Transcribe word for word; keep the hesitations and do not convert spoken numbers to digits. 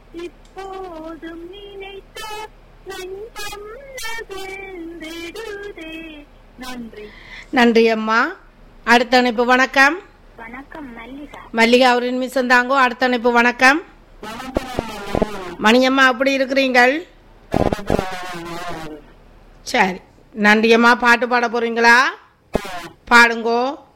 இப்போதும் நினைத்த நெஞ்சம் நகர்ந்திடுதே. நன்றி. நன்றி அம்மா. அடுத்த அணைப்பு வணக்கம். வணக்கம் மல்லிகா. மல்லிகா அவரின் மிஸ் தாங்கோ. அடுத்த அணைப்பு வணக்கம். மணியம்மா அப்படி இருக்கிறீங்கள்? சரி நன்றி அம்மா. பாட்டு பாட போறீங்களா? பாடுங்கோ.